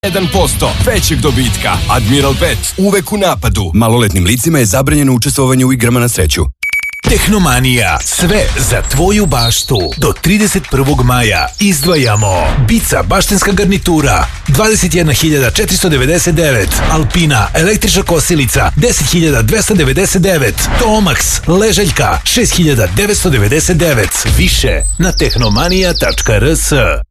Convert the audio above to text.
1% većeg dobitka. Admiral Bet, uvek u napadu. Maloletnim licima je zabranjeno učestvovanje u igrama na sreću. Tehnomanija, sve za tvoju baštu. Do 31. maja izdvajamo Bica baštenska garnitura 21.499, Alpina električna kosilica 10.299, Tomax leželjka 6.999. Više na tehnomanija.rs.